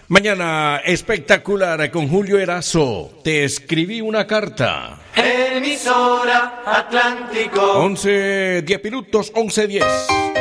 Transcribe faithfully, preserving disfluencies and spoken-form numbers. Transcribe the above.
Mañana espectacular con Julio Erazo. Te escribí una carta. Emisora Atlántico. once, diez minutos, once, diez.